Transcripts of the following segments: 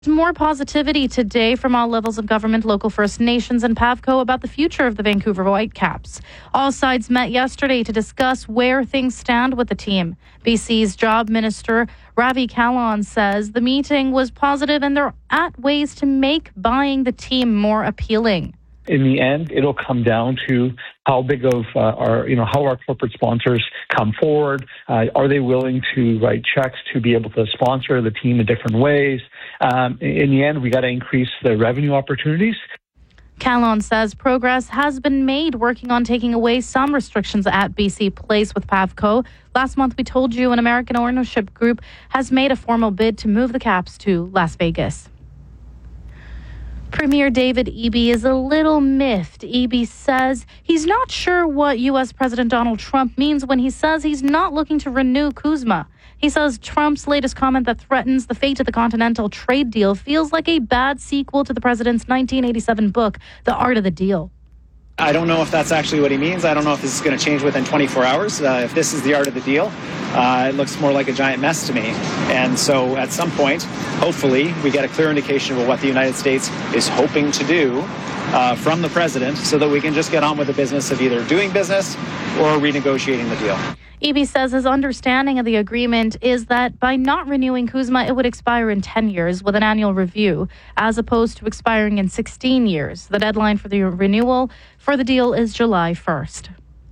More positivity today from all levels of government, local First Nations and PAVCO about the future of the Vancouver Whitecaps. All sides met yesterday to discuss where things stand with the team. BC's Job Minister Ravi Kahlon says the meeting was positive and they're at ways to make buying the team more appealing. In the end, it'll come down to how big of how our corporate sponsors come forward. Are they willing to write checks to be able to sponsor the team in different ways? In the end, we got to increase the revenue opportunities. Kahlon says progress has been made working on taking away some restrictions at BC Place with PAVCO. Last month, we told you an American ownership group has made a formal bid to move the Caps to Las Vegas. Premier David Eby is a little miffed. Eby says he's not sure what U.S. President Donald Trump means when he says he's not looking to renew CUSMA. He says Trump's latest comment that threatens the fate of the continental trade deal feels like a bad sequel to the president's 1987 book, The Art of the Deal. I don't know if that's actually what he means. I don't know if this is going to change within 24 hours. If this is the art of the deal, it looks more like a giant mess to me. And so at some point, hopefully, we get a clear indication of what the United States is hoping to do from the president so that we can just get on with the business of either doing business or renegotiating the deal. Eby says his understanding of the agreement is that by not renewing CUSMA, it would expire in 10 years with an annual review, as opposed to expiring in 16 years. The deadline for the renewal for the deal is July 1st.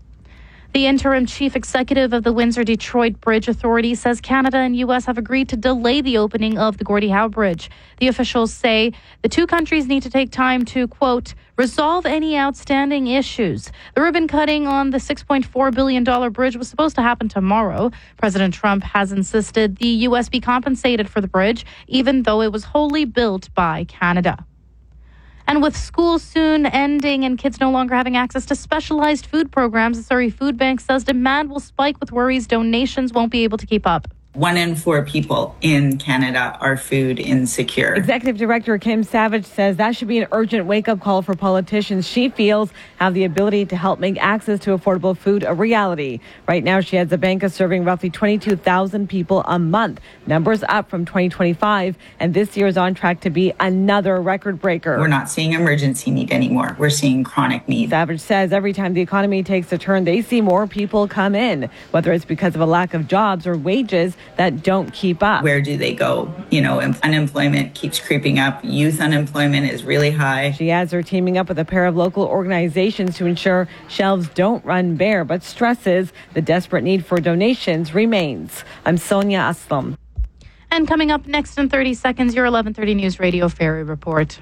The interim chief executive of the Windsor-Detroit Bridge Authority says Canada and U.S. have agreed to delay the opening of the Gordie Howe Bridge. The officials say the two countries need to take time to, quote, resolve any outstanding issues. The ribbon cutting on the $6.4 billion bridge was supposed to happen tomorrow. President Trump has insisted the U.S. be compensated for the bridge, even though it was wholly built by Canada. And with school soon ending and kids no longer having access to specialized food programs, the Surrey Food Bank says demand will spike with worries donations won't be able to keep up. 1 in 4 people in Canada are food insecure. Executive Director Kim Savage says that should be an urgent wake-up call for politicians she feels have the ability to help make access to affordable food a reality. Right now, she has a bank of serving roughly 22,000 people a month. Numbers up from 2025, and this year is on track to be another record breaker. We're not seeing emergency need anymore. We're seeing chronic need. Savage says every time the economy takes a turn, they see more people come in, whether it's because of a lack of jobs or wages that don't keep up. Where do they go? You know, unemployment keeps creeping up. Youth unemployment is really high. She adds they're teaming up with a pair of local organizations to ensure shelves don't run bare, but stresses the desperate need for donations remains. I'm Sonia Aslam. And coming up next in 30 seconds, your 11:30 News Radio Ferry Report.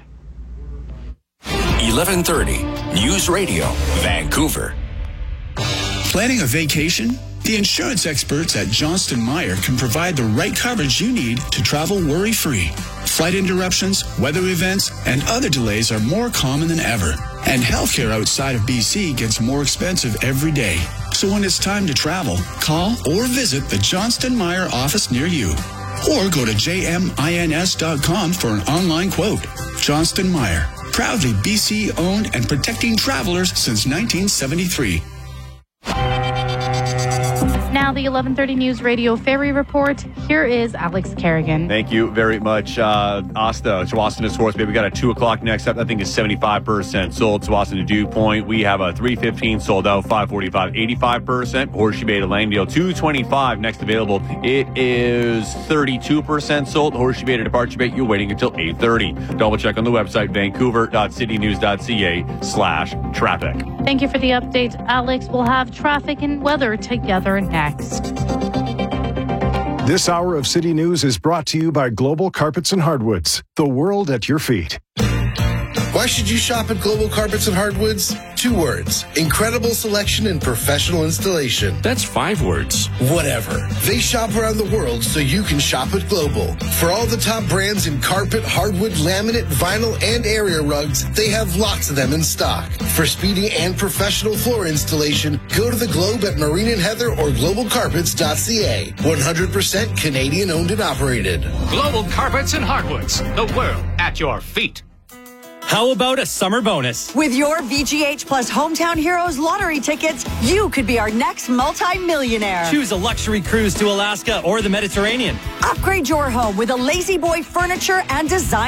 11:30 News Radio, Vancouver. Planning a vacation? The insurance experts at Johnston Meyer can provide the right coverage you need to travel worry-free. Flight interruptions, weather events, and other delays are more common than ever. And healthcare outside of BC gets more expensive every day. So when it's time to travel, call or visit the Johnston Meyer office near you. Or go to jmins.com for an online quote. Johnston Meyer, proudly BC-owned and protecting travelers since 1973. Now the 11:30 News Radio Ferry Report. Here is Alex Kerrigan. Thank you very much, Asta. Tsawwassen to Horse Bay. We got a 2 o'clock next up. I think it's 75% sold. Tsawwassen to Dew Point. We have a 315 sold out. 545, 85%. Horseshoe Bay to Langdale, 225 next available. It is 32% sold. Horseshoe Bay to Departure Bay. You're waiting until 8:30. Double check on the website vancouver.citynews.ca/traffic. Thank you for the update, Alex. We'll have traffic and weather together next. This hour of City News is brought to you by Global Carpets and Hardwoods, the world at your feet. Why should you shop at Global Carpets and Hardwoods? 2 words. Incredible selection and professional installation. That's 5 words. Whatever. They shop around the world so you can shop at Global. For all the top brands in carpet, hardwood, laminate, vinyl, and area rugs, they have lots of them in stock. For speedy and professional floor installation, go to the Globe at Marine and Heather or globalcarpets.ca. 100% Canadian owned and operated. Global Carpets and Hardwoods, the world at your feet. How about a summer bonus? With your VGH Plus Hometown Heroes lottery tickets, you could be our next multi-millionaire. Choose a luxury cruise to Alaska or the Mediterranean. Upgrade your home with a Lazy Boy furniture and design